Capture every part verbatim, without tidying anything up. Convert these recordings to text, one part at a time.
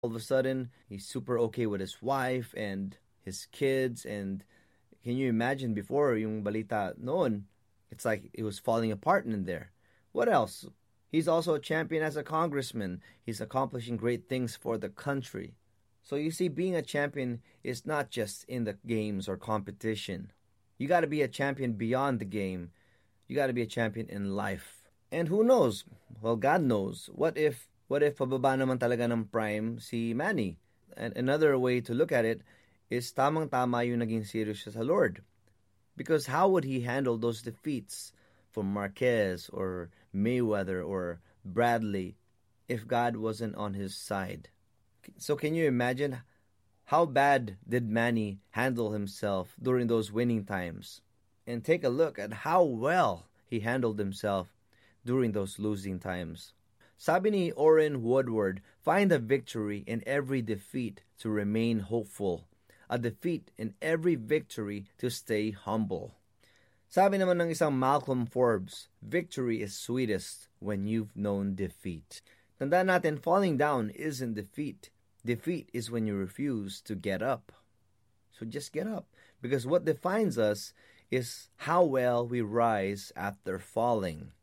All of a sudden, he's super okay with his wife and his kids. And can you imagine before yung balita noon, it's like it was falling apart in there. What else? He's also a champion as a congressman. He's accomplishing great things for the country. So you see, being a champion is not just in the games or competition. You got to be a champion beyond the game. You got to be a champion in life. And who knows? Well, God knows. What if what if pababa naman talaga ng prime si Manny? And another way to look at it is tamang-tama yung naging serious siya sa Lord. Because how would he handle those defeats from Marquez or Mayweather or Bradley if God wasn't on his side? So can you imagine how bad did Manny handle himself during those winning times? And take a look at how well he handled himself during those losing times. Sabi ni Orrin Woodward, find a victory in every defeat to remain hopeful. A defeat in every victory to stay humble. Sabi naman ng isang Malcolm Forbes, victory is sweetest when you've known defeat. Tandaan natin, falling down isn't defeat. Defeat is when you refuse to get up. So just get up. Because what defines us is how well we rise after falling.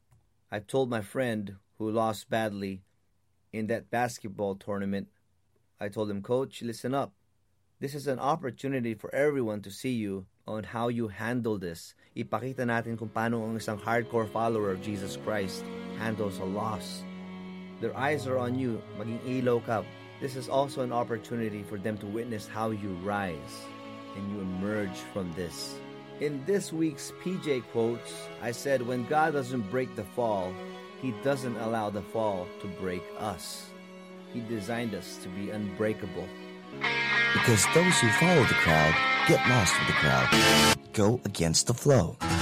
I told my friend who lost badly in that basketball tournament, I told him, Coach, listen up. This is an opportunity for everyone to see you on how you handle this. Ipakita natin kung paano ang isang hardcore follower of Jesus Christ handles a loss. Their eyes are on you. Maging ilaw ka. This is also an opportunity for them to witness how you rise and you emerge from this. In this week's P J Quotes, I said, when God doesn't break the fall, He doesn't allow the fall to break us. He designed us to be unbreakable. Because those who follow the crowd get lost with the crowd. Go against the flow.